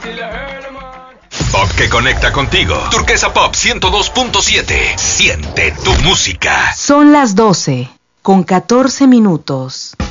Pop que conecta contigo. Turquesa Pop 102.7. Siente tu música. Son las 12, con 14 minutos.